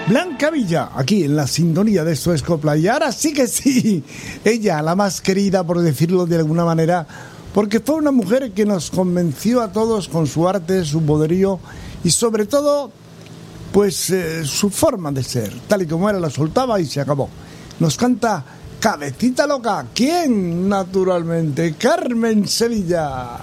Blanca Villa, aquí en la sintonía de Esto es Copla. Y ahora sí que sí, ella, la más querida, por decirlo de alguna manera, porque fue una mujer que nos convenció a todos con su arte, su poderío y sobre todo, pues su forma de ser. Tal y como era, la soltaba y se acabó. Nos canta Cabecita Loca. ¿Quién? Naturalmente, Carmen Sevilla.